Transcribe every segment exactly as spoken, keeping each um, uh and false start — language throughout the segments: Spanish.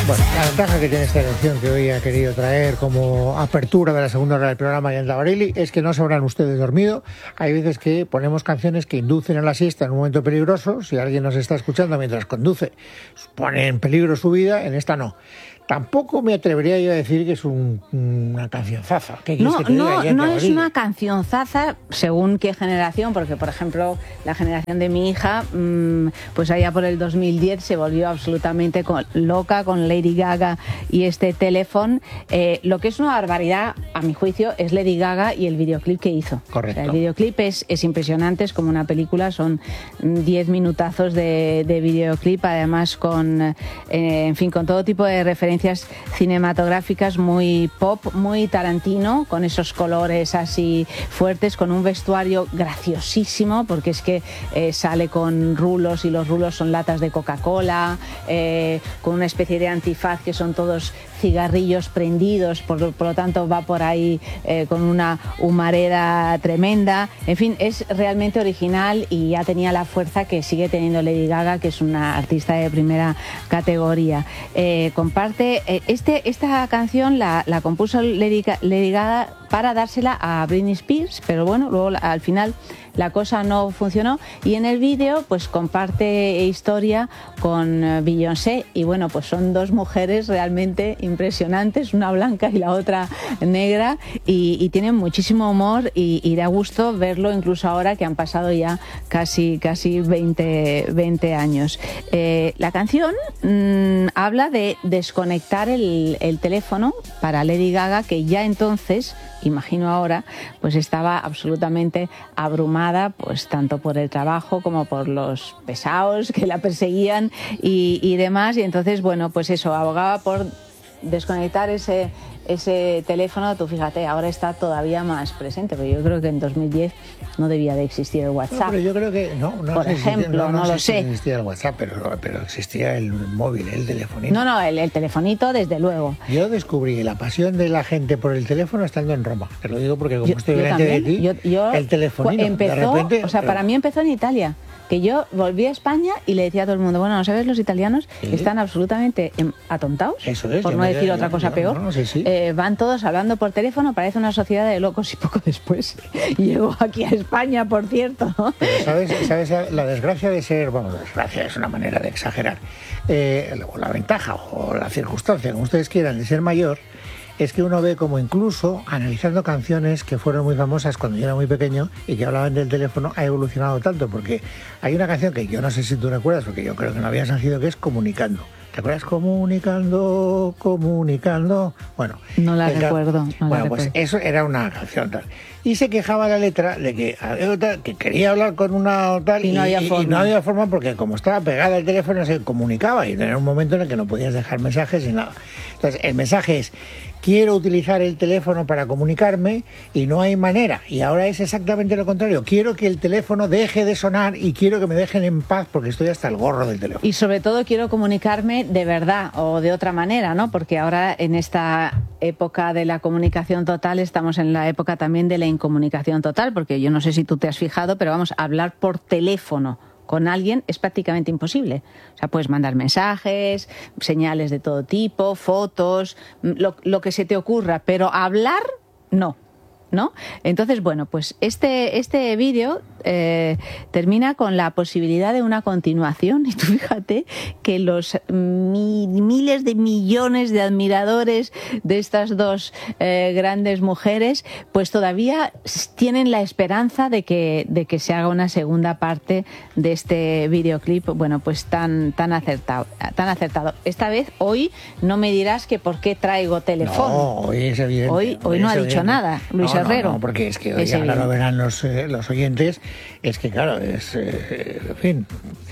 Bueno, la ventaja que tiene esta elección que hoy ha querido traer como apertura de la segunda hora del programa Yolanda Barelli es que no se habrán ustedes dormido. Hay veces que ponemos canciones que inducen a la siesta en un momento peligroso. Si alguien nos está escuchando mientras conduce, pone en peligro su vida. En esta no. Tampoco me atrevería yo a decir que es un, una cancionzaza. ¿Qué no, que te no, diga, no es una cancionzaza según qué generación, porque por ejemplo la generación de mi hija, mmm, pues allá por el dos mil diez se volvió absolutamente con, loca con Lady Gaga y este teléfono. Eh, lo que es una barbaridad, a mi juicio, es Lady Gaga y el videoclip que hizo. Correcto. O sea, el videoclip es, es impresionante, es como una película, son diez minutazos de, de videoclip, además con, eh, en fin, con todo tipo de referencias cinematográficas, muy pop, muy Tarantino, con esos colores así fuertes, con un vestuario graciosísimo, porque es que eh, sale con rulos y los rulos son latas de Coca-Cola, eh, con una especie de antifaz que son todos cigarrillos prendidos, por, por lo tanto va por ahí eh, con una humareda tremenda. En fin, es realmente original y ya tenía la fuerza que sigue teniendo Lady Gaga, que es una artista de primera categoría. Eh, comparte eh, este, esta canción la, la compuso Lady, Lady Gaga para dársela a Britney Spears, pero bueno, luego al final la cosa no funcionó y en el vídeo pues comparte historia con Beyoncé y bueno, pues son dos mujeres realmente impresionantes, una blanca y la otra negra, y, y tienen muchísimo humor y, y da gusto verlo incluso ahora que han pasado ya casi, casi veinte, veinte años. Eh, la canción mmm, habla de desconectar el, el teléfono para Lady Gaga, que ya entonces, imagino ahora, pues estaba absolutamente abrumada, pues tanto por el trabajo como por los pesados que la perseguían y, y demás, y entonces, bueno, pues eso, abogaba por desconectar ese, ese teléfono. Tú fíjate, ahora está todavía más presente, pero yo creo que en dos mil diez no debía de existir el WhatsApp. No, pero yo creo que no, no por existía, ejemplo, no, no, no sé lo si sé. existía el WhatsApp, pero, pero existía el móvil, el telefonito. No, no, el, el telefonito, desde luego. Yo descubrí la pasión de la gente por el teléfono estando en Roma. Te lo digo porque como yo, estoy yo delante también, de ti, yo, yo, el telefonito, empezó, de repente... O sea, para mí empezó en Italia. Que yo volví a España y le decía a todo el mundo, bueno, ¿no sabes? Los italianos ¿Sí? están absolutamente atontados, Eso es, por no decir yo, otra cosa yo, peor. No, sí, sí. Eh, van todos hablando por teléfono, parece una sociedad de locos y poco después llegó aquí a España, por cierto. Pero ¿sabes, sabes la desgracia de ser, bueno, desgracia es una manera de exagerar, eh, o la ventaja o la circunstancia, como ustedes quieran, de ser mayor, es que uno ve como incluso analizando canciones que fueron muy famosas cuando yo era muy pequeño y que hablaban del teléfono, ha evolucionado tanto, porque hay una canción que yo no sé si tú recuerdas, porque yo creo que no habías nacido, que es Comunicando. ¿Te acuerdas? Comunicando, comunicando. Bueno, no la el, recuerdo. No bueno, la pues recuerdo. eso era una canción tal. Y se quejaba la letra de que, que quería hablar con una tal y no había y, forma. Y no había forma porque como estaba pegada al teléfono se comunicaba y era un momento en el que no podías dejar mensajes ni nada. Entonces el mensaje es: quiero utilizar el teléfono para comunicarme y no hay manera. Y ahora es exactamente lo contrario. Quiero que el teléfono deje de sonar y quiero que me dejen en paz porque estoy hasta el gorro del teléfono. Y sobre todo quiero comunicarme de verdad o de otra manera, ¿no? Porque ahora en esta época de la comunicación total estamos en la época también de la incomunicación total, porque yo no sé si tú te has fijado, pero vamos, hablar por teléfono con alguien es prácticamente imposible. O sea, puedes mandar mensajes, señales de todo tipo, fotos, lo, lo que se te ocurra, pero hablar, no. ¿No? Entonces, bueno, pues este, este vídeo eh, termina con la posibilidad de una continuación y tú fíjate que los mi, miles de millones de admiradores de estas dos eh, grandes mujeres pues todavía tienen la esperanza de que, de que se haga una segunda parte de este videoclip, bueno, pues tan, tan acertado, tan acertado. Esta vez, hoy, no me dirás que por qué traigo teléfono. No, hoy es evidente. Hoy, hoy, hoy no ha dicho evidente. nada, Luis no, Herrero. No, no, porque es que hoy es ahora evidente. lo verán los, eh, los oyentes, es que claro, es, eh, en fin,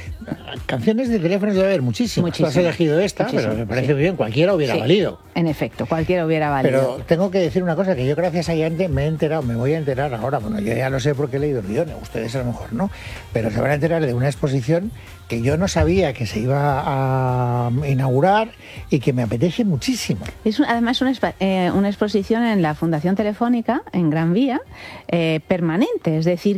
canciones de teléfono debe haber muchísimas. Muchísimas. Tú has elegido esta, Muchísimas, pero me parece sí. muy bien, cualquiera hubiera Sí, valido. En efecto, cualquiera hubiera valido. Pero tengo que decir una cosa, que yo gracias a Yante me he enterado, me voy a enterar ahora, bueno, yo ya lo sé porque he leído el guión, ustedes a lo mejor no, pero se van a enterar de una exposición que yo no sabía que se iba a inaugurar y que me apetece muchísimo. Es además una, eh, una exposición en la Fundación Telefónica, en Gran Vía, eh, permanente, es decir, que, Además, que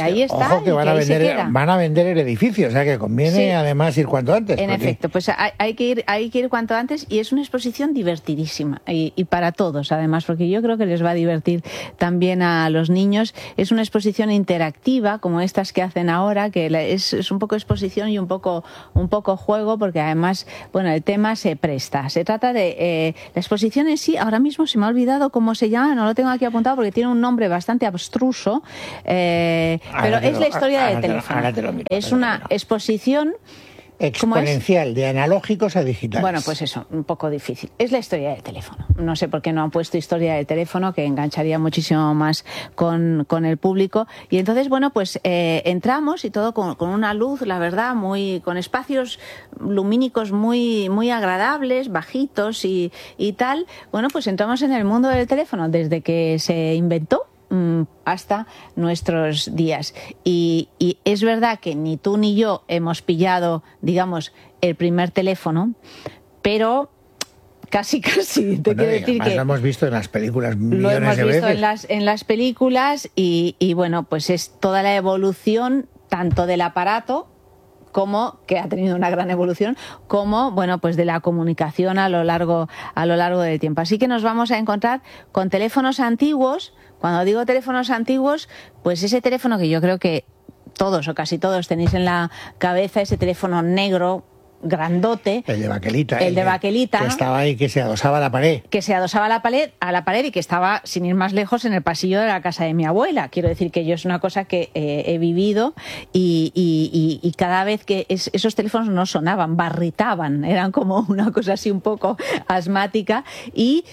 ahí está. Ojo que, van, que a vender, van a vender el edificio, o sea que conviene sí, además ir cuanto antes. En porque... efecto, pues hay, hay, que ir, hay que ir cuanto antes y es una exposición divertidísima y, y para todos además, porque yo creo que les va a divertir también a los niños. Es una exposición interactiva como estas que hacen ahora, que es, es un poco exposición y un poco, un poco juego, porque además, bueno, el tema se presta. Se trata de eh, la exposición en sí, ahora mismo se me ha olvidado cómo se llama, no lo tengo aquí apuntado porque tiene un nombre bastante abstruso, eh, pero es la historia del teléfono. Es una exposición exponencial de analógicos a digitales. Bueno, pues eso, un poco difícil. Es la historia del teléfono. No sé por qué no han puesto historia del teléfono, que engancharía muchísimo más con, con el público. Y entonces, bueno, pues eh, entramos y todo con, con una luz, la verdad, muy con espacios lumínicos muy, muy agradables, bajitos y, y tal. Bueno, pues entramos en el mundo del teléfono desde que se inventó hasta nuestros días. Y, y es verdad que ni tú ni yo hemos pillado, digamos, el primer teléfono, pero casi, casi. Te bueno, quiero decir que lo hemos visto en las películas millones lo hemos de visto veces. En las, en las películas y, y bueno, pues es toda la evolución tanto del aparato, como que ha tenido una gran evolución, como bueno, pues de la comunicación a lo largo a lo largo del tiempo. Así que nos vamos a encontrar con teléfonos antiguos. Cuando digo teléfonos antiguos, pues ese teléfono que yo creo que todos o casi todos tenéis en la cabeza, ese teléfono negro grandote, el de baquelita, el, el de baquelita, que estaba ahí, que se adosaba a la pared, que se adosaba a la pared, a la pared y que estaba, sin ir más lejos, en el pasillo de la casa de mi abuela. Quiero decir que yo es una cosa que eh, he vivido y, y, y, y cada vez que es, esos teléfonos no sonaban, barritaban, eran como una cosa así un poco asmática y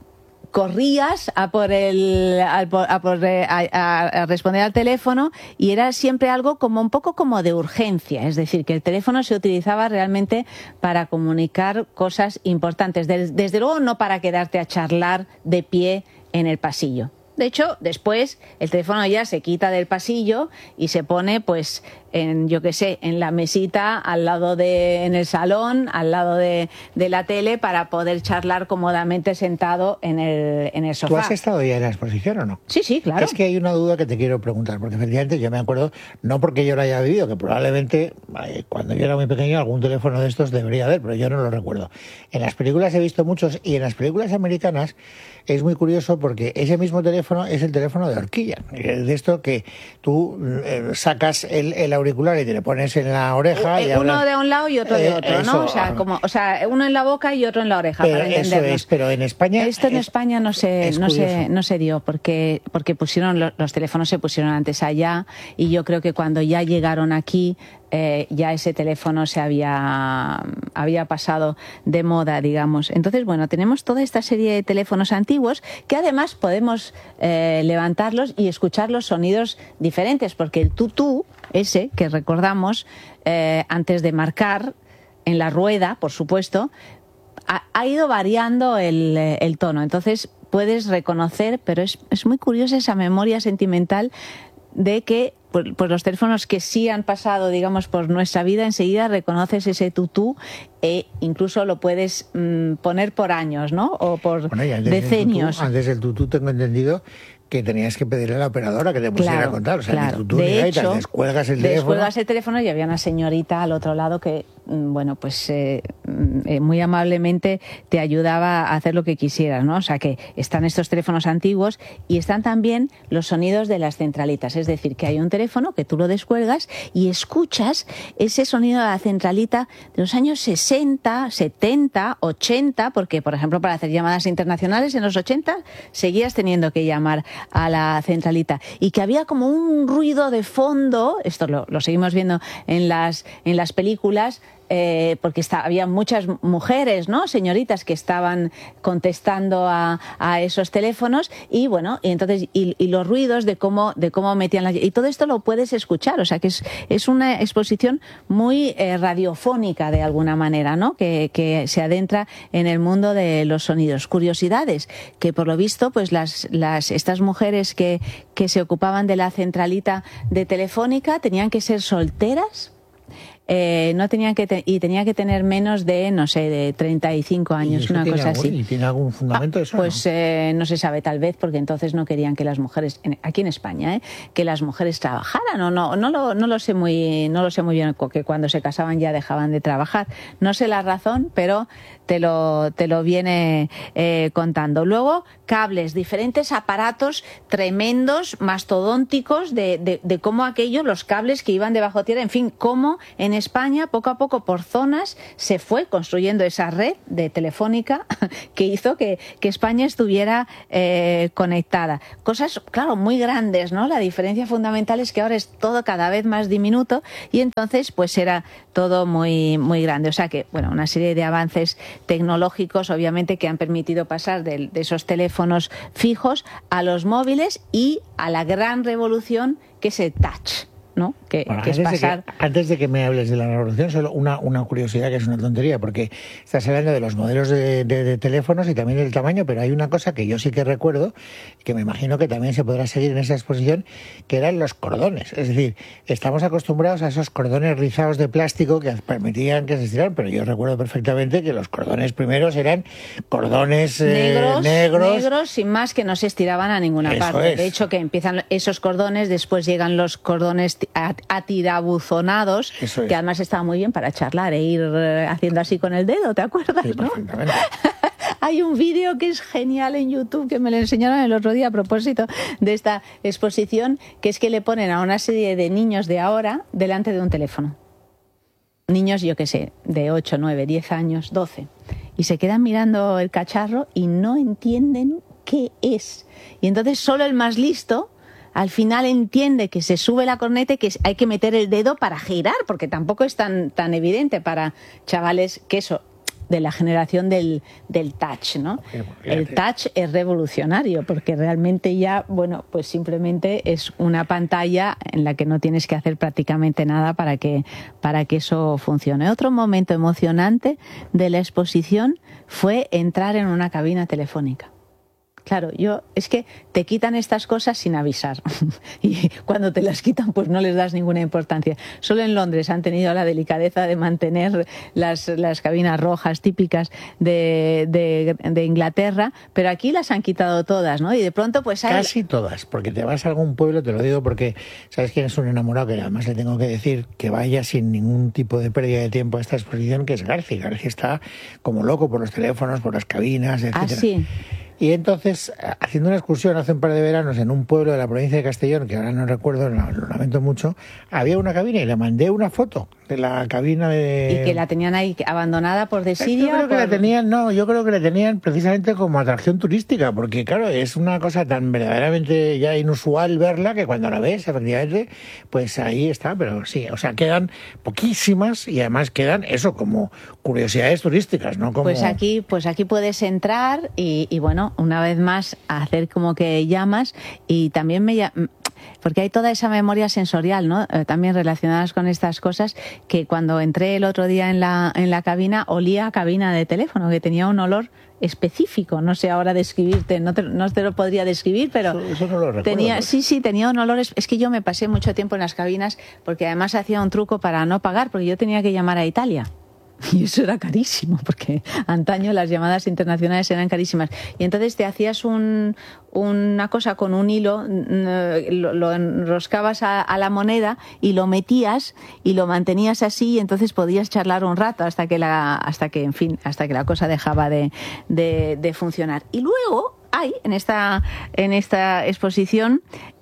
corrías a por el a, a, por, a, a responder al teléfono y era siempre algo como un poco como de urgencia, es decir, que el teléfono se utilizaba realmente para comunicar cosas importantes, desde, desde luego no para quedarte a charlar de pie en el pasillo. De hecho, después el teléfono ya se quita del pasillo y se pone, pues, en, yo qué sé, en la mesita, al lado de, en el salón, al lado de, de la tele, para poder charlar cómodamente sentado en el, en el sofá. ¿Tú has estado ya en la exposición o no? Sí, sí, claro. Es que hay una duda que te quiero preguntar, porque efectivamente yo me acuerdo, no porque yo lo haya vivido, que probablemente eh, cuando yo era muy pequeño algún teléfono de estos debería haber, pero yo no lo recuerdo. En las películas he visto muchos y en las películas americanas es muy curioso porque ese mismo teléfono es el teléfono de horquilla, de esto que tú eh, sacas el, el auricular y te le pones en la oreja. Eh, y uno hablas, de un lado y otro de otro, eh, ¿no? eso, o sea, como, o sea, uno en la boca y otro en la oreja, pero para entendernos. Eso es, pero en España... Esto en es, España no se, no curioso. se, no se dio porque, porque pusieron los, los teléfonos se pusieron antes allá y yo creo que cuando ya llegaron aquí Eh, ya ese teléfono se había, había pasado de moda, digamos. Entonces, bueno, tenemos toda esta serie de teléfonos antiguos que además podemos eh, levantarlos y escuchar los sonidos diferentes, porque el tutú, ese que recordamos eh, antes de marcar en la rueda, por supuesto, ha, ha ido variando el, el tono. Entonces puedes reconocer, pero es, es muy curiosa esa memoria sentimental de que pues, pues los teléfonos que sí han pasado, digamos, por nuestra vida, enseguida reconoces ese tutú e incluso lo puedes mmm, poner por años, ¿no? O por bueno, antes decenios. Tutú, antes del tutú tengo entendido que tenías que pedirle a la operadora que te pusiera claro, a contar. O sea, claro. ni tutú, de ni hecho, gaitas, descuelgas el teléfono. Descuelgas el teléfono y había una señorita al otro lado que, bueno, pues eh, eh, muy amablemente te ayudaba a hacer lo que quisieras, ¿no? O sea, que están estos teléfonos antiguos y están también los sonidos de las centralitas. Es decir, que hay un teléfono que tú lo descuelgas y escuchas ese sonido de la centralita de los años sesenta, setenta, ochenta, porque, por ejemplo, para hacer llamadas internacionales en los ochenta seguías teniendo que llamar a la centralita y que había como un ruido de fondo, esto lo, lo seguimos viendo en las, en las películas, Eh, porque está, había muchas mujeres, ¿no? Señoritas que estaban contestando a, a esos teléfonos y bueno, y entonces y, y los ruidos de cómo de cómo metían las, y todo esto lo puedes escuchar, o sea que es, es una exposición muy eh, radiofónica de alguna manera, ¿no? Que, que se adentra en el mundo de los sonidos. Curiosidades que por lo visto pues las, las estas mujeres que, que se ocupaban de la centralita de Telefónica tenían que ser solteras. eh, no tenían que te, y tenía que tener menos de, no sé, de treinta y cinco años, una cosa algún, así. ¿Y tiene algún fundamento ah, eso? Pues ¿no? Eh, no se sabe, tal vez, porque entonces no querían que las mujeres, aquí en España, ¿eh? que las mujeres trabajaran, o no, no lo, no lo sé muy, no lo sé muy bien, que cuando se casaban ya dejaban de trabajar. No sé la razón, pero te lo, te lo viene eh, contando. Luego, cables, diferentes aparatos tremendos, mastodónticos, de, de, de cómo aquellos, los cables que iban debajo tierra, en fin, cómo en España, poco a poco, por zonas, se fue construyendo esa red de telefónica que hizo que, que España estuviera eh, conectada. Cosas, claro, muy grandes, ¿no? La diferencia fundamental es que ahora es todo cada vez más diminuto y entonces pues era todo muy, muy grande. O sea que, bueno, una serie de avances tecnológicos, obviamente, que han permitido pasar de, de esos teléfonos fijos a los móviles y a la gran revolución que es el touch, ¿no? Que, bueno, que es antes pasar... De que, antes de que me hables de la revolución, solo una, una curiosidad que es una tontería, porque estás hablando de los modelos de, de, de teléfonos y también del tamaño, pero hay una cosa que yo sí que recuerdo, que me imagino que también se podrá seguir en esa exposición, que eran los cordones. Es decir, estamos acostumbrados a esos cordones rizados de plástico que permitían que se estiraran, pero yo recuerdo perfectamente que los cordones primeros eran cordones eh, negros, negros. negros, sin más, que no se estiraban a ninguna Eso parte. Es. De hecho, que empiezan esos cordones, después llegan los cordones atirabuzonados, es. que además estaba muy bien para charlar e ir haciendo así con el dedo, ¿te acuerdas? Sí, ¿no? perfectamente. Hay un vídeo que es genial en YouTube, que me lo enseñaron el otro día a propósito de esta exposición, que es que le ponen a una serie de niños de ahora delante de un teléfono. Niños, yo qué sé, de ocho, nueve, diez años, doce. Y se quedan mirando el cacharro y no entienden qué es. Y entonces solo el más listo al final entiende que se sube la corneta y que hay que meter el dedo para girar, porque tampoco es tan, tan evidente para chavales que eso, de la generación del, del touch, ¿no? El touch es revolucionario, porque realmente ya, bueno, pues simplemente es una pantalla en la que no tienes que hacer prácticamente nada para que, para que eso funcione. Otro momento emocionante de la exposición fue entrar en una cabina telefónica. Claro, yo es que te quitan estas cosas sin avisar y cuando te las quitan pues no les das ninguna importancia. Solo en Londres han tenido la delicadeza de mantener las, las cabinas rojas típicas de, de, de Inglaterra, pero aquí las han quitado todas, ¿no? Y de pronto pues hay... Casi todas, porque te vas a algún pueblo, te lo digo porque sabes quién es un enamorado, que además le tengo que decir que vaya sin ningún tipo de pérdida de tiempo a esta exposición, que es García. García está como loco por los teléfonos, por las cabinas, etcétera. Ah, sí. Y entonces, haciendo una excursión hace un par de veranos en un pueblo de la provincia de Castellón, que ahora no recuerdo, lo, lo lamento mucho, había una cabina y le mandé una foto de la cabina de... ¿Y que la tenían ahí abandonada por desidia? Yo creo que por... la tenían, no, yo creo que la tenían precisamente como atracción turística, porque claro, es una cosa tan verdaderamente ya inusual verla que cuando la ves, efectivamente, pues ahí está, pero sí, o sea, quedan poquísimas y además quedan eso como curiosidades turísticas, ¿no? Como... Pues aquí, pues aquí puedes entrar y, y bueno, una vez más hacer como que llamas y también me porque hay toda esa memoria sensorial, ¿no? Eh, también relacionadas con estas cosas, que cuando entré el otro día en la en la cabina olía a cabina de teléfono, que tenía un olor específico, no sé ahora describirte, no te, no te lo podría describir, pero eso, eso no lo recuerdo, tenía, pues. sí, sí, tenía un olor, es que yo me pasé mucho tiempo en las cabinas porque además hacía un truco para no pagar, porque yo tenía que llamar a Italia. Y eso era carísimo, porque antaño las llamadas internacionales eran carísimas. Y entonces te hacías un, una cosa con un hilo, lo, lo enroscabas a, a la moneda y lo metías y lo mantenías así, y entonces podías charlar un rato hasta que la, hasta que, en fin, hasta que la cosa dejaba de, de, de funcionar. Y luego hay en esta, en esta exposición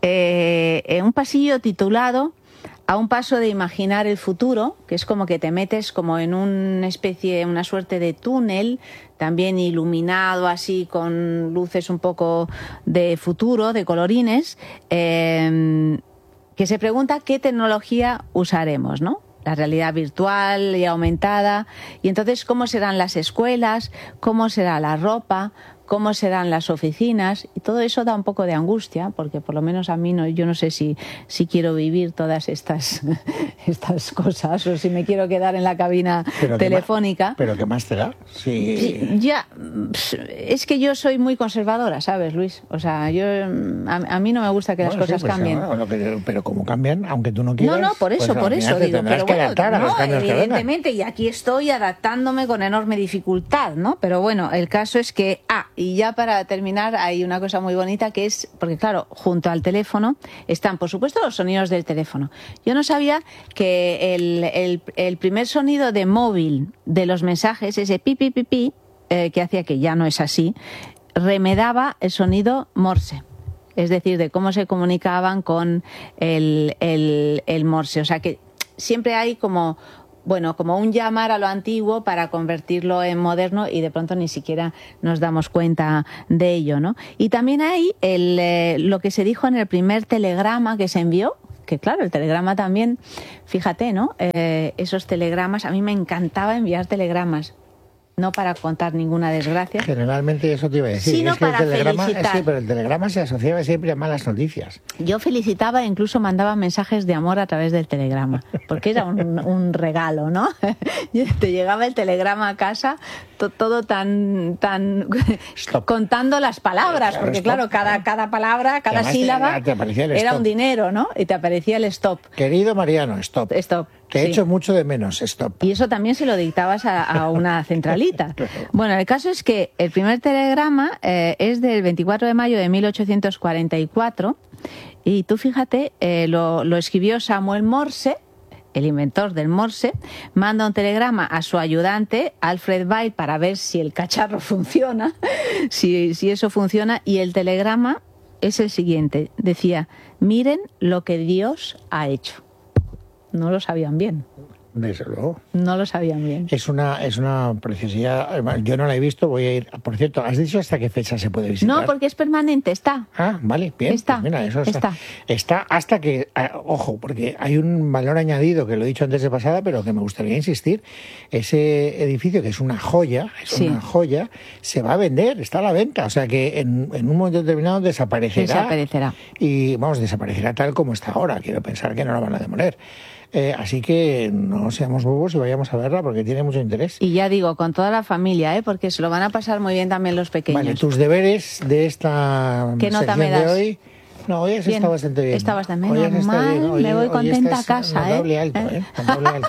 eh, un pasillo titulado A un paso de imaginar el futuro, que es como que te metes como en una especie, una suerte de túnel, también iluminado así con luces un poco de futuro, de colorines, eh, que se pregunta qué tecnología usaremos, ¿no? La realidad virtual y aumentada, y entonces cómo serán las escuelas, cómo será la ropa, cómo serán las oficinas, y todo eso da un poco de angustia, porque por lo menos a mí no, yo no sé si, si quiero vivir todas estas, estas cosas o si me quiero quedar en la cabina pero telefónica. Qué más, ¿Pero qué más te da? Sí. Sí, ya, es que yo soy muy conservadora, ¿sabes, Luis? O sea, yo a, a mí no me gusta que bueno, las cosas sí, pues, cambien. Bueno, que, pero como cambian, aunque tú no quieras... No, no, por eso, pues, por eso digo. Pero que bueno, a no, los evidentemente, y aquí estoy adaptándome con enorme dificultad, ¿no? Pero bueno, el caso es que... Ah, y ya para terminar, hay una cosa muy bonita que es... Porque claro, junto al teléfono están, por supuesto, los sonidos del teléfono. Yo no sabía que el, el, el primer sonido de móvil de los mensajes, ese pi, pi, pi, pi, eh, que hacía que ya no es así, remedaba el sonido Morse. Es decir, de cómo se comunicaban con el, el, el Morse. O sea que siempre hay como, bueno, como un llamar a lo antiguo para convertirlo en moderno y de pronto ni siquiera nos damos cuenta de ello, ¿no? Y también hay el, eh, lo que se dijo en el primer telegrama que se envió, que claro, el telegrama también, fíjate, ¿no? Eh, esos telegramas, a mí me encantaba enviar telegramas. No para contar ninguna desgracia. Generalmente eso te iba a decir. Sino es que para el telegrama, felicitar. Sí, pero el telegrama se asociaba siempre a malas noticias. Yo felicitaba e incluso mandaba mensajes de amor a través del telegrama, porque era un, un regalo, ¿no? Te llegaba el telegrama a casa, to, todo tan... tan contando las palabras, claro, porque stop. claro, cada, cada palabra, cada sílaba te, te era un dinero, ¿no? Y te aparecía el stop. Querido Mariano, stop. Stop. Te sí. echo mucho de menos, stop. Y eso también se lo dictabas a, a una centralita. Bueno, el caso es que el primer telegrama eh, es del veinticuatro de mayo de mil ochocientos cuarenta y cuatro y tú fíjate, eh, lo, lo escribió Samuel Morse, el inventor del Morse, manda un telegrama a su ayudante, Alfred Bell, para ver si el cacharro funciona, si, si eso funciona, y el telegrama es el siguiente, decía, miren lo que Dios ha hecho. No lo sabían bien. Desde luego. No lo sabían bien. Es una, es una preciosidad. Yo no la he visto, voy a ir. Por cierto, ¿has dicho hasta qué fecha se puede visitar? No, porque es permanente, está. Ah, vale, bien. Está. Pues mira, eso está. Está. Está hasta que, ojo, porque hay un valor añadido que lo he dicho antes de pasada, pero que me gustaría insistir. Ese edificio, que es una joya, es sí. una joya, se va a vender, está a la venta. O sea que en, en un momento determinado desaparecerá. Desaparecerá. Y vamos, desaparecerá tal como está ahora. Quiero pensar que no la van a demoler. Eh, así que no seamos bobos y vayamos a verla porque tiene mucho interés. Y ya digo, con toda la familia, ¿eh? Porque se lo van a pasar muy bien también los pequeños. Vale, tus deberes de esta ¿Qué nota sección me das? de hoy. No, hoy has bien. estado bastante bien. Está bastante bien. Menos mal, hoy, me voy contenta a casa, ¿eh? Doble alto, ¿eh? Doble alto.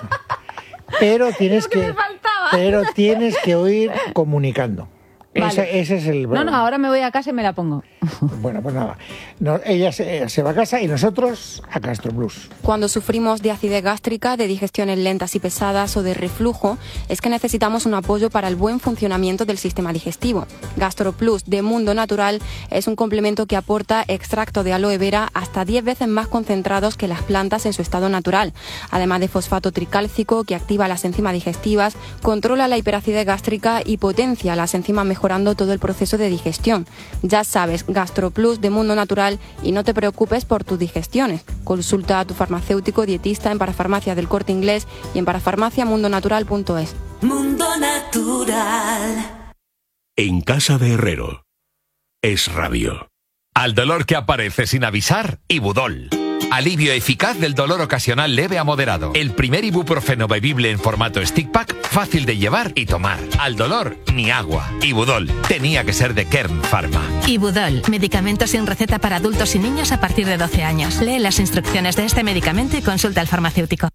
Pero tienes que, que pero tienes que oír comunicando. Vale. Ese, ese es el... No, no, ahora me voy a casa y me la pongo. Bueno, pues nada. No, ella se, se va a casa y nosotros a Gastro Plus. Cuando sufrimos de acidez gástrica, de digestiones lentas y pesadas o de reflujo, es que necesitamos un apoyo para el buen funcionamiento del sistema digestivo. Gastro Plus de Mundo Natural es un complemento que aporta extracto de aloe vera hasta diez veces más concentrados que las plantas en su estado natural. Además de fosfato tricálcico que activa las enzimas digestivas, controla la hiperacidez gástrica y potencia las enzimas mejorando todo el proceso de digestión. Ya sabes, Gastro Plus de Mundo Natural y no te preocupes por tus digestiones. Consulta a tu farmacéutico dietista en Parafarmacia del Corte Inglés y en parafarmacia mundo natural punto es. Mundo Natural. En casa de Herrero. Es rabio. Al dolor que aparece sin avisar, Ibudol. Alivio eficaz del dolor ocasional leve a moderado. El primer ibuprofeno bebible en formato stick pack, fácil de llevar y tomar. Al dolor, ni agua. Ibudol. Tenía que ser de Kern Pharma. Ibudol. Medicamento sin receta para adultos y niños a partir de doce años. Lee las instrucciones de este medicamento y consulta al farmacéutico.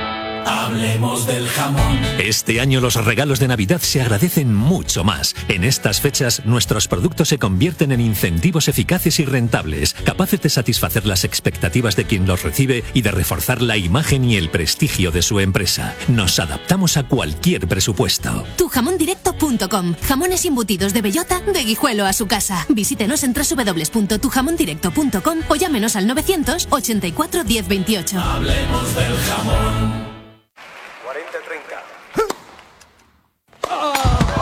Hablemos del jamón. Este año los regalos de Navidad se agradecen mucho más. En estas fechas, nuestros productos se convierten en incentivos eficaces y rentables, capaces de satisfacer las expectativas de quien los recibe y de reforzar la imagen y el prestigio de su empresa. Nos adaptamos a cualquier presupuesto. tu jamón directo punto com. Jamones embutidos de bellota, de Guijuelo a su casa. Visítenos en doble u doble u doble u punto tu jamón directo punto com o llámenos al novecientos ochenta y cuatro diez veintiocho. Hablemos del jamón.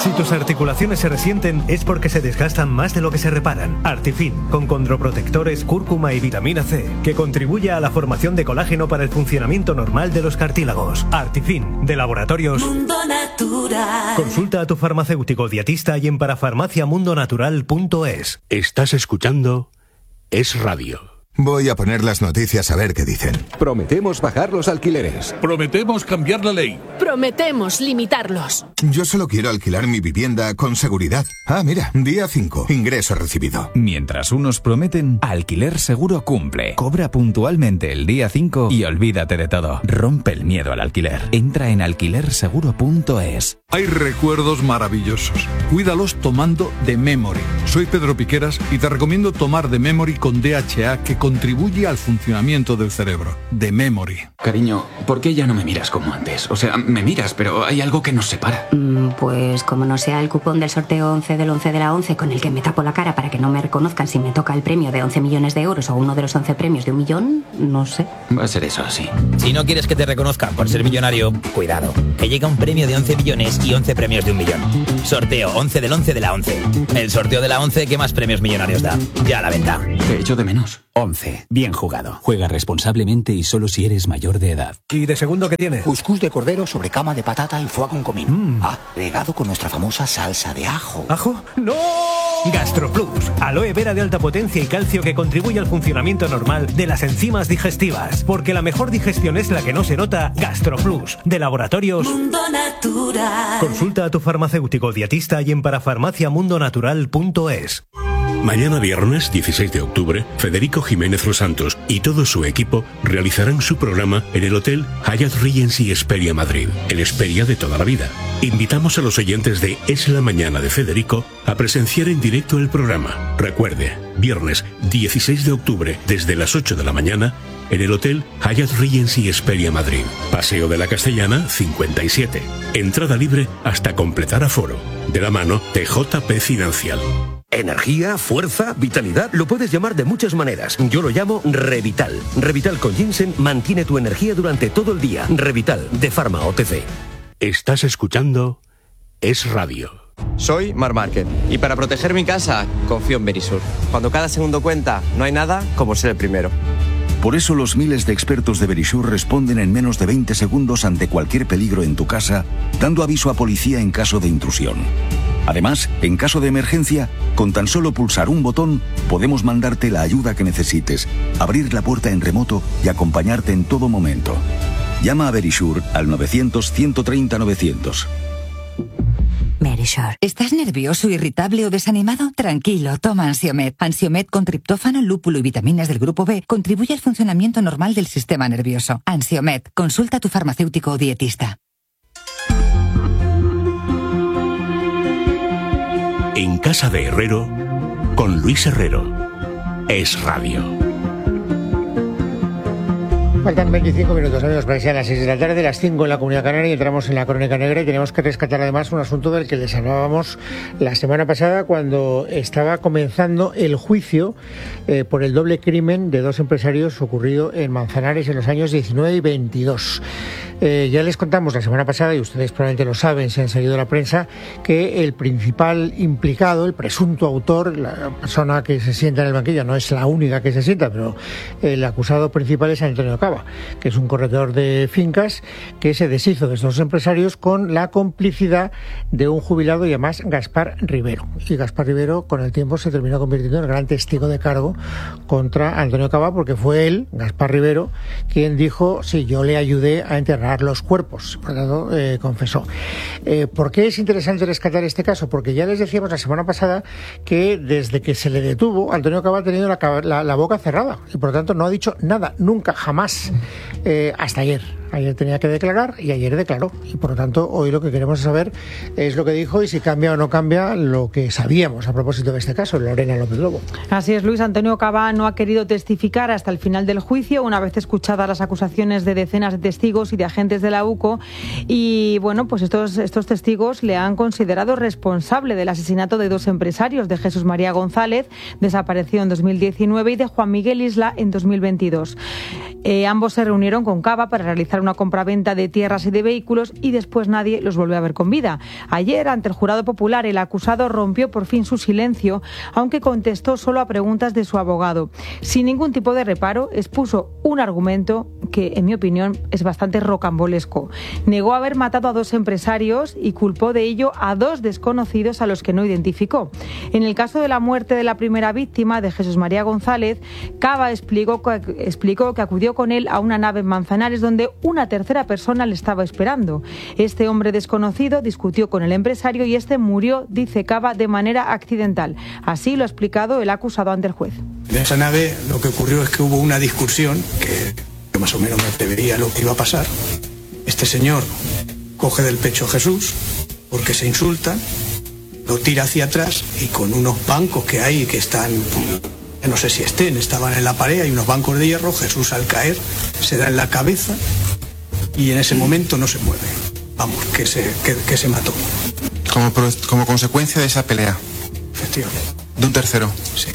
Si tus articulaciones se resienten es porque se desgastan más de lo que se reparan. Artifin, con condroprotectores, cúrcuma y vitamina C, que contribuye a la formación de colágeno para el funcionamiento normal de los cartílagos. Artifin, de Laboratorios Mundo Natural. Consulta a tu farmacéutico dietista y en parafarmacia mundo natural punto es. Estás escuchando Es Radio. Voy a poner las noticias a ver qué dicen. Prometemos bajar los alquileres. Prometemos cambiar la ley. Prometemos limitarlos. Yo solo quiero alquilar mi vivienda con seguridad. Ah, mira, día cinco, ingreso recibido. Mientras unos prometen, Alquiler Seguro cumple. Cobra puntualmente el día cinco y olvídate de todo. Rompe el miedo al alquiler. Entra en alquiler seguro punto es. Hay recuerdos maravillosos. Cuídalos tomando The Memory. Soy Pedro Piqueras y te recomiendo tomar The Memory con D H A, que contribuye al funcionamiento del cerebro. The Memory. Cariño, ¿por qué ya no me miras como antes? O sea, me miras, pero hay algo que nos separa. Mm, pues como no sea el cupón del sorteo once del once de la once con el que me tapo la cara para que no me reconozcan si me toca el premio de once millones de euros o uno de los once premios de un millón, no sé. Va a ser eso, sí. Si no quieres que te reconozcan por ser millonario, cuidado, que llega un premio de once millones y once premios de un millón. Sorteo once del once de la once. El sorteo de la once que más premios millonarios da. Ya a la venta. Te echo de menos. once. Bien jugado. Juega responsablemente y solo si eres mayor de edad. ¿Y de segundo qué tiene? Cuscús de cordero sobre cama de patata y foie con comino. Mm. Ah, regado con nuestra famosa salsa de ajo. ¿Ajo? ¡No! GastroPlus. Aloe vera de alta potencia y calcio que contribuye al funcionamiento normal de las enzimas digestivas. Porque la mejor digestión es la que no se nota. GastroPlus. De Laboratorios Mundo Natural. Consulta a tu farmacéutico dietista y en parafarmacia mundo natural punto es. Mañana viernes dieciséis de octubre, Federico Jiménez Los Santos y todo su equipo realizarán su programa en el Hotel Hyatt Regency Hesperia Madrid, el Hesperia de toda la vida. Invitamos a los oyentes de Es la Mañana de Federico a presenciar en directo el programa. Recuerde, viernes dieciséis de octubre desde las ocho de la mañana en el Hotel Hyatt Regency Hesperia Madrid. Paseo de la Castellana cincuenta y siete. Entrada libre hasta completar aforo. De la mano de J P Financial. Energía, fuerza, vitalidad, lo puedes llamar de muchas maneras. Yo lo llamo Revital. Revital con ginseng mantiene tu energía durante todo el día. Revital, de Pharma O T C. Estás escuchando Es Radio. Soy Mar Márquez y para proteger mi casa confío en Verisur. Cuando cada segundo cuenta, no hay nada como ser el primero. Por eso los miles de expertos de Verisur responden en menos de veinte segundos ante cualquier peligro en tu casa, dando aviso a policía en caso de intrusión. Además, en caso de emergencia, con tan solo pulsar un botón, podemos mandarte la ayuda que necesites, abrir la puerta en remoto y acompañarte en todo momento. Llama a Verisur al novecientos, ciento treinta, novecientos. Verisur. ¿Estás nervioso, irritable o desanimado? Tranquilo, toma Ansiomed. Ansiomed con triptófano, lúpulo y vitaminas del grupo B contribuye al funcionamiento normal del sistema nervioso. Ansiomed. Consulta a tu farmacéutico o dietista. En Casa de Herrero, con Luis Herrero. Es Radio. Faltan veinticinco minutos, amigos, para que sean las seis de la tarde, las cinco en la Comunidad Canaria, y entramos en la Crónica Negra y tenemos que rescatar además un asunto del que les hablábamos la semana pasada cuando estaba comenzando el juicio eh, por el doble crimen de dos empresarios ocurrido en Manzanares en los años diecinueve y veintidós. Eh, ya les contamos la semana pasada, y ustedes probablemente lo saben si han seguido la prensa, que el principal implicado, el presunto autor, la persona que se sienta en el banquillo, no es la única que se sienta, pero el acusado principal es Antonio Cava, que es un corredor de fincas que se deshizo de estos empresarios con la complicidad de un jubilado y además Gaspar Rivero. Y Gaspar Rivero con el tiempo se terminó convirtiendo en el gran testigo de cargo contra Antonio Cava, porque fue él, Gaspar Rivero, quien dijo, sí, yo le ayudé a enterrar los cuerpos. Por lo tanto, eh, confesó. Eh, ¿Por qué es interesante rescatar este caso? Porque ya les decíamos la semana pasada que desde que se le detuvo, Antonio Cava ha tenido la, la, la boca cerrada y por lo tanto no ha dicho nada, nunca, jamás, eh, hasta ayer. Ayer tenía que declarar y ayer declaró. Y por lo tanto, hoy lo que queremos saber es lo que dijo y si cambia o no cambia lo que sabíamos a propósito de este caso. Lorena López Lobo. Así es, Luis. Antonio Cava no ha querido testificar hasta el final del juicio, una vez escuchadas las acusaciones de decenas de testigos y de agentes de la U C O. Y bueno, pues estos, estos testigos le han considerado responsable del asesinato de dos empresarios, de Jesús María González, desaparecido en dos mil diecinueve, y de Juan Miguel Isla en dos mil veintidós. Eh, ambos se reunieron con Cava para realizar una compraventa de tierras y de vehículos y después nadie los volvió a ver con vida. Ayer, ante el jurado popular, el acusado rompió por fin su silencio, aunque contestó solo a preguntas de su abogado. Sin ningún tipo de reparo, expuso un argumento que, en mi opinión, es bastante rocambolesco. Negó haber matado a dos empresarios y culpó de ello a dos desconocidos a los que no identificó. En el caso de la muerte de la primera víctima, de Jesús María González, Cava explicó, explicó que acudió con él a una nave en Manzanares donde una tercera persona le estaba esperando. Este hombre desconocido discutió con el empresario y este murió, dice Cava, de manera accidental. Así lo ha explicado el acusado ante el juez. En esa nave lo que ocurrió es que hubo una discusión que yo más o menos me preveía lo que iba a pasar. Este señor coge del pecho a Jesús porque se insultan, lo tira hacia atrás y con unos bancos que hay que están, no sé si estén, estaban en la pared, hay unos bancos de hierro, Jesús al caer se da en la cabeza y en ese momento no se mueve. Vamos, que se, que, que se mató. Como, como consecuencia de esa pelea. Efectivamente. De un tercero. Sí.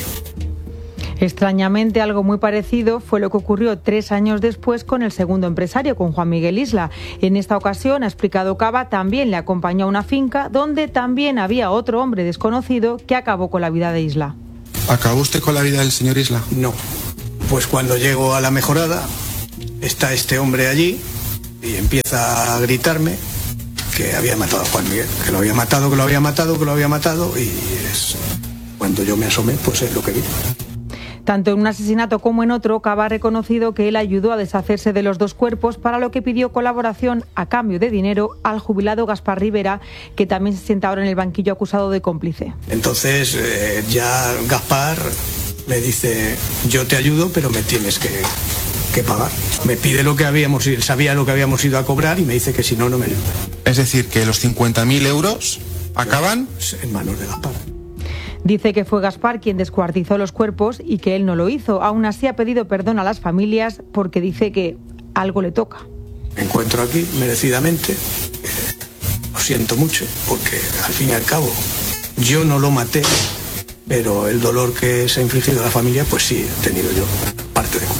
Extrañamente, algo muy parecido fue lo que ocurrió tres años después con el segundo empresario, con Juan Miguel Isla. En esta ocasión, ha explicado Cava, también le acompañó a una finca donde también había otro hombre desconocido que acabó con la vida de Isla. ¿Acabó usted con la vida del señor Isla? No. Pues cuando llego a la mejorada, está este hombre allí y empieza a gritarme que había matado a Juan Miguel, que lo había matado, que lo había matado, que lo había matado, y es, cuando yo me asomé, pues es lo que vi. Tanto en un asesinato como en otro, Cava ha reconocido que él ayudó a deshacerse de los dos cuerpos, para lo que pidió colaboración a cambio de dinero al jubilado Gaspar Rivera, que también se sienta ahora en el banquillo acusado de cómplice. Entonces eh, ya Gaspar me dice, yo te ayudo, pero me tienes que, que pagar. Me pide lo que habíamos ido, sabía lo que habíamos ido a cobrar y me dice que si no, no me ayuda. Es decir, que los cincuenta mil euros acaban en manos de Gaspar. Dice que fue Gaspar quien descuartizó los cuerpos y que él no lo hizo. Aún así ha pedido perdón a las familias porque dice que algo le toca. Me encuentro aquí merecidamente. Eh, lo siento mucho porque al fin y al cabo yo no lo maté, pero el dolor que se ha infligido a la familia, pues sí, he tenido yo parte de culpa.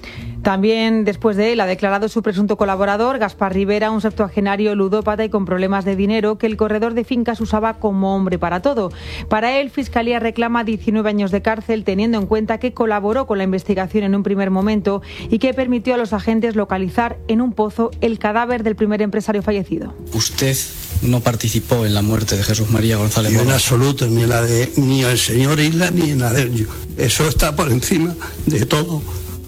También después de él ha declarado su presunto colaborador, Gaspar Rivera, un septuagenario ludópata y con problemas de dinero que el corredor de fincas usaba como hombre para todo. Para él, Fiscalía reclama diecinueve años de cárcel, teniendo en cuenta que colaboró con la investigación en un primer momento y que permitió a los agentes localizar en un pozo el cadáver del primer empresario fallecido. Usted no participó en la muerte de Jesús María González. En absoluto, ni en la de ni el señor Isla ni en la de yo. Eso está por encima de todo.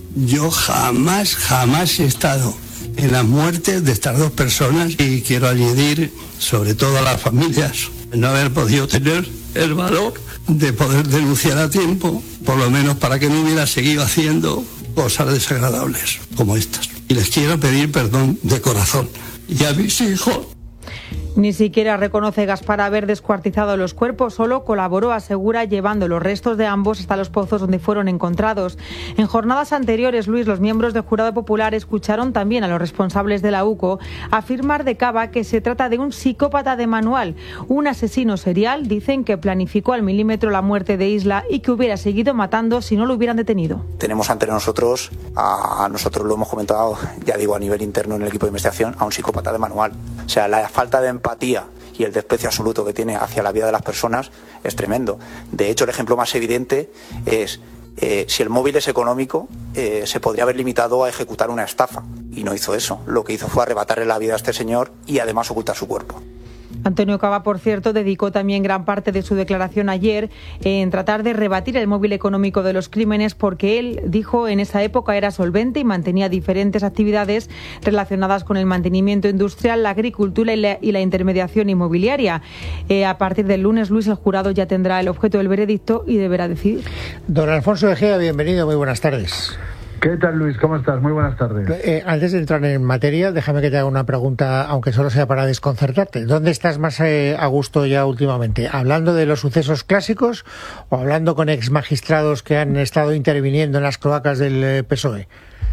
Yo jamás, jamás he estado en las muertes de estas dos personas y quiero añadir, sobre todo a las familias, no haber podido tener el valor de poder denunciar a tiempo, por lo menos para que no hubiera seguido haciendo cosas desagradables como estas. Y les quiero pedir perdón de corazón. Y a mis hijos. Ni siquiera reconoce Gaspar haber descuartizado los cuerpos, solo colaboró, asegura, llevando los restos de ambos hasta los pozos donde fueron encontrados. En jornadas anteriores, Luis, los miembros del Jurado Popular escucharon también a los responsables de la U C O afirmar de Cava que se trata de un psicópata de manual, un asesino serial, dicen, que planificó al milímetro la muerte de Isla y que hubiera seguido matando si no lo hubieran detenido. Tenemos ante nosotros, a, a nosotros lo hemos comentado, ya digo, a nivel interno en el equipo de investigación, a un psicópata de manual. O sea, la falta de empatía y el desprecio absoluto que tiene hacia la vida de las personas es tremendo. De hecho, el ejemplo más evidente es eh, si el móvil es económico, eh, se podría haber limitado a ejecutar una estafa, y no hizo eso. Lo que hizo fue arrebatarle la vida a este señor y además ocultar su cuerpo. Antonio Cava, por cierto, dedicó también gran parte de su declaración ayer en tratar de rebatir el móvil económico de los crímenes, porque él dijo en esa época era solvente y mantenía diferentes actividades relacionadas con el mantenimiento industrial, la agricultura y la, y la intermediación inmobiliaria. Eh, a partir del lunes, Luis, el jurado ya tendrá el objeto del veredicto y deberá decidir. Don Alfonso Egea, bienvenido, muy buenas tardes. ¿Qué tal, Luis? ¿Cómo estás? Muy buenas tardes. Eh, antes de entrar en materia, déjame que te haga una pregunta, aunque solo sea para desconcertarte. ¿Dónde estás más eh, a gusto ya últimamente? ¿Hablando de los sucesos clásicos o hablando con ex magistrados que han estado interviniendo en las cloacas del eh, P S O E?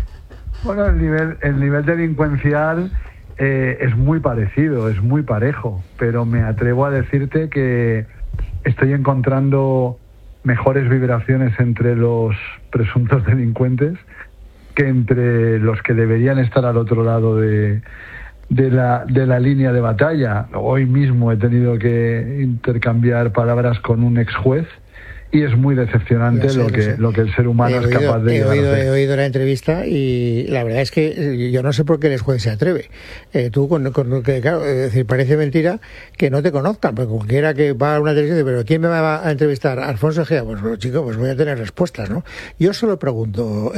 Bueno, el nivel, el nivel delincuencial eh, es muy parecido, es muy parejo, pero me atrevo a decirte que estoy encontrando mejores vibraciones entre los presuntos delincuentes que entre los que deberían estar al otro lado de, de, la, de la línea de batalla. Hoy mismo he tenido que intercambiar palabras con un ex juez y es muy decepcionante sé, lo, que, lo que el ser humano he es oído, capaz de he llegar oído, a hacer. He oído la entrevista y la verdad es que yo no sé por qué el juez se atreve. Eh, tú, con, con que, claro, es decir, parece mentira que no te conozcan, porque cualquiera que va a una televisión dice, pero ¿quién me va a entrevistar? Alfonso Egea. Pues, bueno, chico, pues voy a tener respuestas, ¿no? Yo solo pregunto,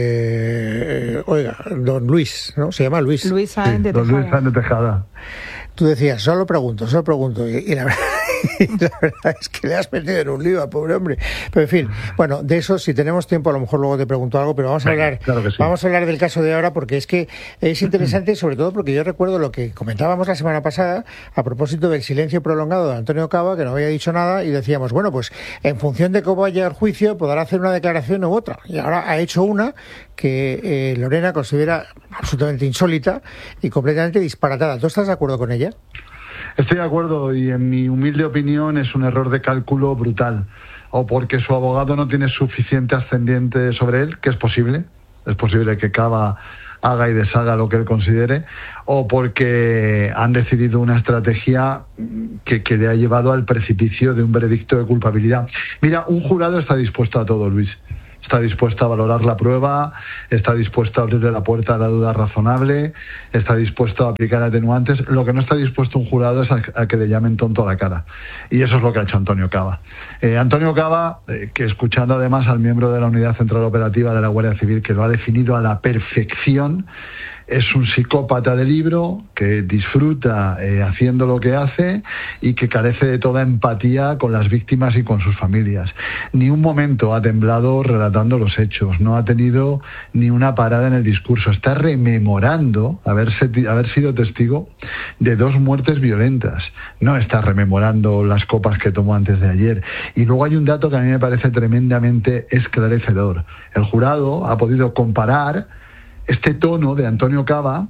eh, oiga, don Luis, ¿no? Se llama Luis. Luis Sáenz de sí, don Tejada. Luis Sáenz de Tejada. Tú decías, solo pregunto, solo pregunto, y, y la verdad... Y la verdad es que le has metido en un lío, pobre hombre. Pero en fin, bueno, de eso, si tenemos tiempo, a lo mejor luego te pregunto algo, pero vamos a hablar, claro que sí. vamos a hablar del caso de ahora, porque es que es interesante, sobre todo porque yo recuerdo lo que comentábamos la semana pasada a propósito del silencio prolongado de Antonio Caba, que no había dicho nada, y decíamos, bueno, pues en función de cómo vaya el juicio, podrá hacer una declaración u otra. Y ahora ha hecho una que eh, Lorena considera absolutamente insólita y completamente disparatada. ¿Tú estás de acuerdo con ella? Estoy de acuerdo y en mi humilde opinión es un error de cálculo brutal. O porque su abogado no tiene suficiente ascendiente sobre él, que es posible, es posible que Caba haga y deshaga lo que él considere, o porque han decidido una estrategia que, que le ha llevado al precipicio de un veredicto de culpabilidad. Mira, un jurado está dispuesto a todo, Luis. Está dispuesto a valorar la prueba, está dispuesto a abrirle la puerta a la duda razonable, está dispuesto a aplicar atenuantes. Lo que no está dispuesto un jurado es a, a que le llamen tonto a la cara. Y eso es lo que ha hecho Antonio Caba. Eh, Antonio Caba, eh, que escuchando además al miembro de la Unidad Central Operativa de la Guardia Civil, que lo ha definido a la perfección, es un psicópata de libro que disfruta eh, haciendo lo que hace y que carece de toda empatía con las víctimas y con sus familias. Ni un momento ha temblado relatando los hechos, no ha tenido ni una parada en el discurso. Está rememorando haberse, haber sido testigo de dos muertes violentas. No está rememorando las copas que tomó antes de ayer. Y luego hay un dato que a mí me parece tremendamente esclarecedor. El jurado ha podido comparar este tono de Antonio Caba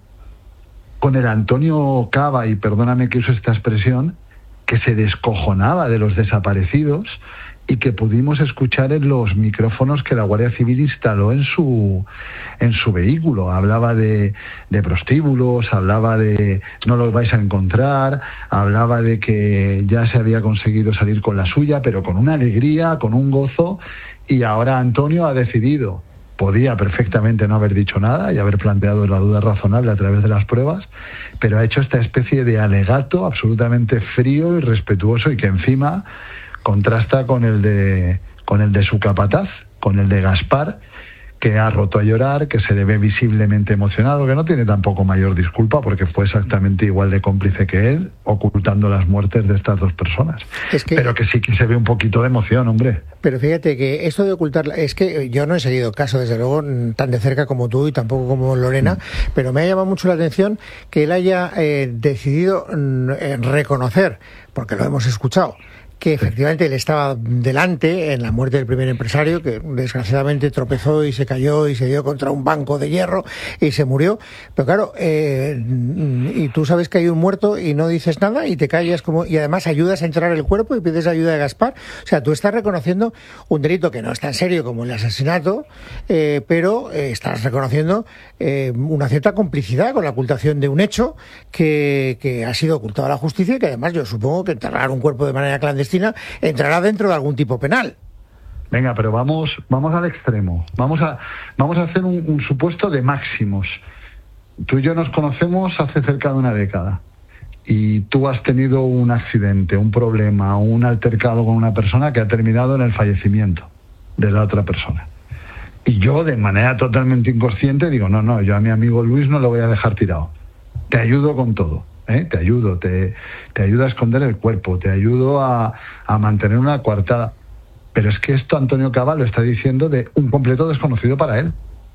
con el Antonio Caba, y perdóname que use esta expresión, que se descojonaba de los desaparecidos y que pudimos escuchar en los micrófonos que la Guardia Civil instaló en su en su vehículo. Hablaba de, de prostíbulos, hablaba de no los vais a encontrar, hablaba de que ya se había conseguido salir con la suya, pero con una alegría, con un gozo, y ahora Antonio ha decidido. Podía perfectamente no haber dicho nada y haber planteado la duda razonable a través de las pruebas, pero ha hecho esta especie de alegato absolutamente frío y respetuoso, y que encima contrasta con el de con el de su capataz, con el de Gaspar, que ha roto a llorar, que se le ve visiblemente emocionado, que no tiene tampoco mayor disculpa porque fue exactamente igual de cómplice que él, ocultando las muertes de estas dos personas. Es que, pero que sí que se ve un poquito de emoción, hombre. Pero fíjate que esto de ocultar, es que yo no he seguido el caso, desde luego, tan de cerca como tú y tampoco como Lorena, mm. pero me ha llamado mucho la atención que él haya eh, decidido eh, reconocer, porque lo hemos escuchado, que efectivamente él estaba delante en la muerte del primer empresario, que desgraciadamente tropezó y se cayó y se dio contra un banco de hierro y se murió. Pero claro, eh, y tú sabes que hay un muerto y no dices nada y te callas, como y además ayudas a entrar el cuerpo y pides ayuda de Gaspar. O sea, tú estás reconociendo un delito que no es tan serio como el asesinato, eh, pero eh, estás reconociendo eh, una cierta complicidad con la ocultación de un hecho que, que ha sido ocultado a la justicia y que además yo supongo que enterrar un cuerpo de manera clandestina entrará dentro de algún tipo penal. Venga, pero vamos vamos al extremo. Vamos a vamos a hacer un, un supuesto de máximos. Tú y yo nos conocemos hace cerca de una década y tú has tenido un accidente, un problema, un altercado con una persona que ha terminado en el fallecimiento de la otra persona. Y yo, de manera totalmente inconsciente, digo, no, no, yo a mi amigo Luis no lo voy a dejar tirado. Te ayudo con todo. ¿Eh? Te ayudo, te, te ayudo a esconder el cuerpo, te ayudo a, a mantener una coartada. Pero es que esto Antonio Caba lo está diciendo de un completo desconocido para él.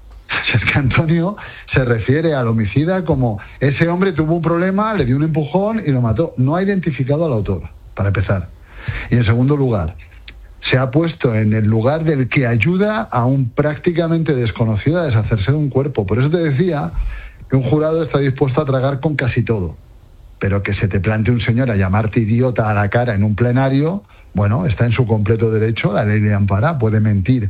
Es que Antonio se refiere al homicida como ese hombre tuvo un problema, le dio un empujón y lo mató. No ha identificado al autor, para empezar. Y en segundo lugar, se ha puesto en el lugar del que ayuda a un prácticamente desconocido a deshacerse de un cuerpo. Por eso te decía que un jurado está dispuesto a tragar con casi todo. Pero que se te plante un señor a llamarte idiota a la cara en un plenario, bueno, está en su completo derecho, la ley le ampara, puede mentir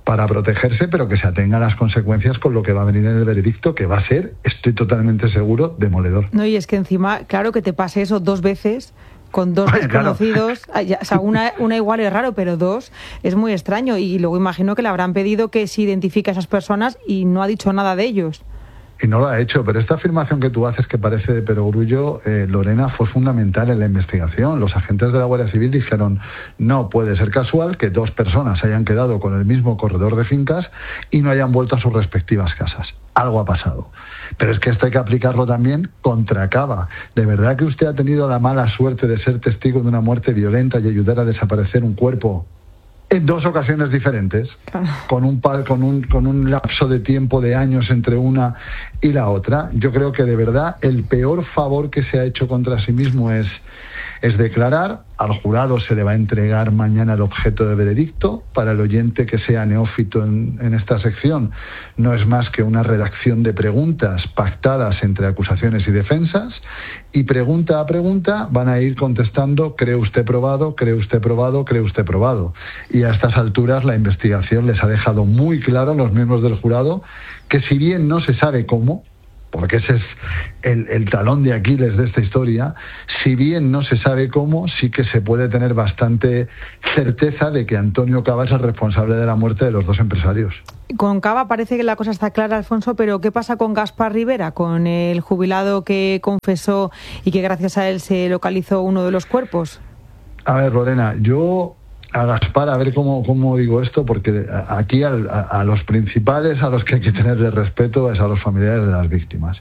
para protegerse, pero que se atenga a las consecuencias con lo que va a venir en el veredicto, que va a ser, estoy totalmente seguro, demoledor. No, y es que encima, claro, que te pase eso dos veces con dos Ay, desconocidos, claro. O sea, una, una igual es raro, pero dos es muy extraño, y luego imagino que le habrán pedido que se identifique a esas personas y no ha dicho nada de ellos. Y no lo ha hecho, pero esta afirmación que tú haces, que parece de perogrullo, eh, Lorena, fue fundamental en la investigación. Los agentes de la Guardia Civil dijeron, no puede ser casual que dos personas se hayan quedado con el mismo corredor de fincas y no hayan vuelto a sus respectivas casas. Algo ha pasado. Pero es que esto hay que aplicarlo también contra Cava. ¿De verdad que usted ha tenido la mala suerte de ser testigo de una muerte violenta y ayudar a desaparecer un cuerpo en dos ocasiones diferentes, claro, con un par, con un con un lapso de tiempo de años entre una y la otra? Yo creo que de verdad el peor favor que se ha hecho contra sí mismo es es declarar. Al jurado se le va a entregar mañana el objeto de veredicto. Para el oyente que sea neófito en, en esta sección, no es más que una redacción de preguntas pactadas entre acusaciones y defensas, y pregunta a pregunta van a ir contestando, ¿cree usted probado?, ¿cree usted probado?, ¿cree usted probado? Y a estas alturas la investigación les ha dejado muy claro a los miembros del jurado que, si bien no se sabe cómo, porque ese es el, el talón de Aquiles de esta historia, si bien no se sabe cómo, sí que se puede tener bastante certeza de que Antonio Cava es el responsable de la muerte de los dos empresarios. Con Cava parece que la cosa está clara, Alfonso, pero ¿qué pasa con Gaspar Rivera, con el jubilado que confesó y que gracias a él se localizó uno de los cuerpos? A ver, Lorena, yo a Gaspar, a ver cómo, cómo digo esto, porque aquí al, a, a los principales a los que hay que tenerle respeto es a los familiares de las víctimas.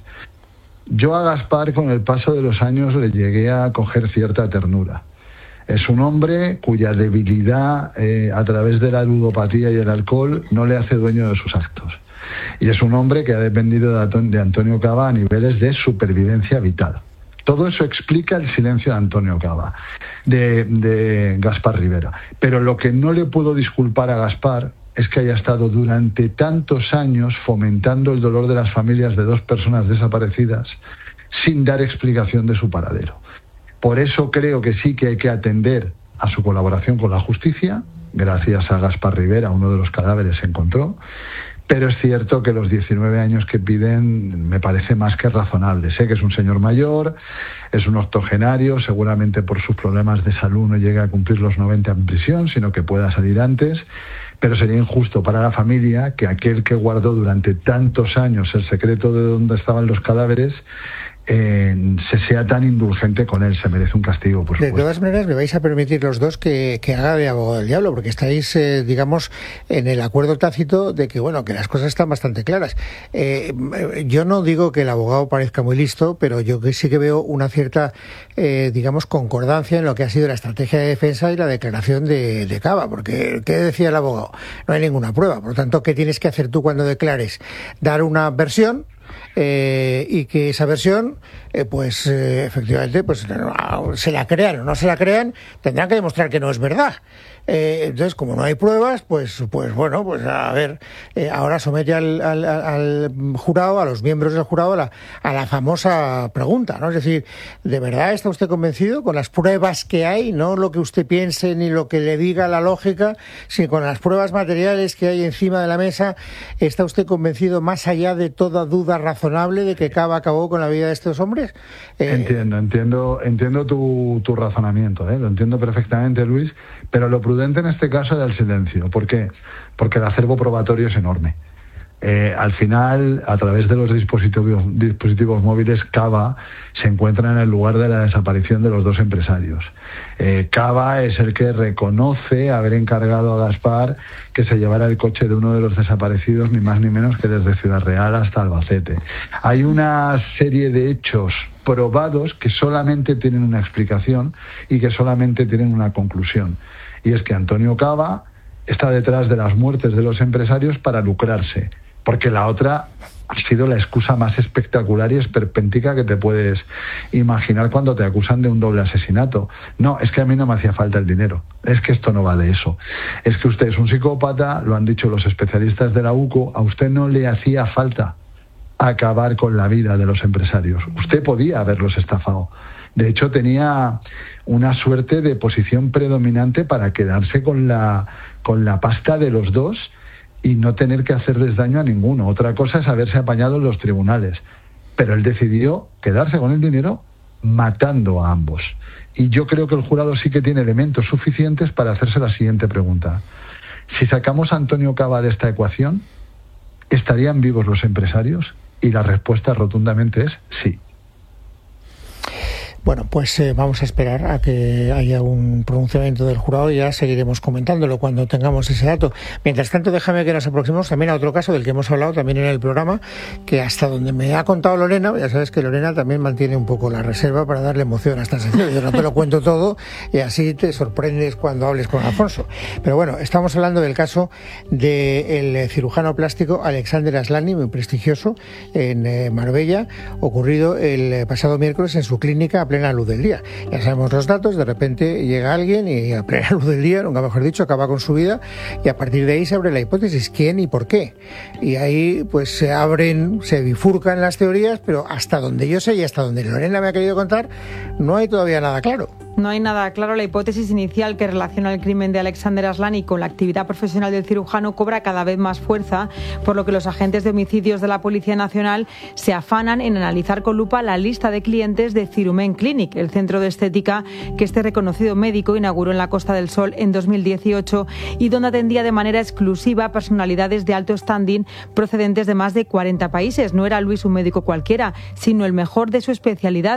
Yo a Gaspar, con el paso de los años, le llegué a coger cierta ternura. Es un hombre cuya debilidad eh, a través de la ludopatía y el alcohol no le hace dueño de sus actos. Y es un hombre que ha dependido de Antonio Cava a niveles de supervivencia vital. Todo eso explica el silencio de Antonio Cava, de, de Gaspar Rivera. Pero lo que no le puedo disculpar a Gaspar es que haya estado durante tantos años fomentando el dolor de las familias de dos personas desaparecidas sin dar explicación de su paradero. Por eso creo que sí que hay que atender a su colaboración con la justicia. Gracias a Gaspar Rivera, uno de los cadáveres se encontró. Pero es cierto que los diecinueve años que piden me parece más que razonable. Sé que es un señor mayor, es un octogenario, seguramente por sus problemas de salud no llega a cumplir los noventa en prisión, sino que pueda salir antes, pero sería injusto para la familia que aquel que guardó durante tantos años el secreto de dónde estaban los cadáveres Eh, se sea tan indulgente con él. Se merece un castigo, por supuesto. De todas maneras, me vais a permitir los dos que, que haga de abogado del diablo, porque estáis, eh, digamos, en el acuerdo tácito de que, bueno, que las cosas están bastante claras. Eh, yo no digo que el abogado parezca muy listo, pero yo que sí que veo una cierta, eh, digamos, concordancia en lo que ha sido la estrategia de defensa y la declaración de, de Cava, porque, ¿qué decía el abogado? No hay ninguna prueba, por lo tanto, ¿qué tienes que hacer tú cuando declares? Dar una versión, Eh, y que esa versión, eh, pues eh, efectivamente, pues no, se la crean o no se la crean, tendrán que demostrar que no es verdad. Eh, entonces, como no hay pruebas, pues, pues bueno, pues a ver, eh, ahora somete al, al, al jurado, a los miembros del jurado, a la, a la famosa pregunta, ¿no? Es decir, ¿de verdad está usted convencido con las pruebas que hay, no lo que usted piense ni lo que le diga la lógica, sino con las pruebas materiales que hay encima de la mesa? ¿Está usted convencido, más allá de toda duda razonable, de que Cava acabó con la vida de estos hombres? Eh... Entiendo, entiendo, entiendo tu, tu razonamiento, ¿eh? Lo entiendo perfectamente, Luis, pero lo prudente en este caso era el silencio. ¿Por qué? Porque el acervo probatorio es enorme. Eh, al final, a través de los dispositivos, dispositivos móviles, Cava se encuentra en el lugar de la desaparición de los dos empresarios. Eh, Cava es el que reconoce haber encargado a Gaspar que se llevara el coche de uno de los desaparecidos, ni más ni menos que desde Ciudad Real hasta Albacete. Hay una serie de hechos probados que solamente tienen una explicación y que solamente tienen una conclusión. Y es que Antonio Cava está detrás de las muertes de los empresarios para lucrarse, porque la otra ha sido la excusa más espectacular y esperpéntica que te puedes imaginar cuando te acusan de un doble asesinato. No, es que a mí no me hacía falta el dinero, es que esto no va de eso. Es que usted es un psicópata, lo han dicho los especialistas de la U C O, a usted no le hacía falta acabar con la vida de los empresarios. Usted podía haberlos estafado. De hecho, tenía una suerte de posición predominante para quedarse con la, con la pasta de los dos y no tener que hacerles daño a ninguno. Otra cosa es haberse apañado en los tribunales, pero él decidió quedarse con el dinero matando a ambos. Y yo creo que el jurado sí que tiene elementos suficientes para hacerse la siguiente pregunta. Si sacamos a Antonio Caba de esta ecuación, ¿estarían vivos los empresarios? Y la respuesta rotundamente es sí. Bueno, pues eh, vamos a esperar a que haya un pronunciamiento del jurado y ya seguiremos comentándolo cuando tengamos ese dato. Mientras tanto, déjame que nos aproximemos también a otro caso del que hemos hablado también en el programa, que hasta donde me ha contado Lorena, ya sabes que Lorena también mantiene un poco la reserva para darle emoción a esta sección. Yo no te lo cuento todo y así te sorprendes cuando hables con Alfonso. Pero bueno, estamos hablando del caso del cirujano plástico Alexander Aslani, muy prestigioso, en eh, Marbella, ocurrido el pasado miércoles en su clínica a plena luz del día. Ya sabemos los datos, de repente llega alguien y a plena luz del día, nunca mejor dicho, acaba con su vida, y a partir de ahí se abre la hipótesis, ¿quién y por qué? Y ahí pues se abren, se bifurcan las teorías, pero hasta donde yo sé y hasta donde Lorena me ha querido contar, no hay todavía nada claro. No hay nada claro. La hipótesis inicial que relaciona el crimen de Alexander Aslani con la actividad profesional del cirujano cobra cada vez más fuerza, por lo que los agentes de homicidios de la Policía Nacional se afanan en analizar con lupa la lista de clientes de Cirumen Clinic, el centro de estética que este reconocido médico inauguró en la Costa del Sol en dos mil dieciocho y donde atendía de manera exclusiva a personalidades de alto standing procedentes de más de cuarenta países. No era Luis un médico cualquiera, sino el mejor de su especialidad.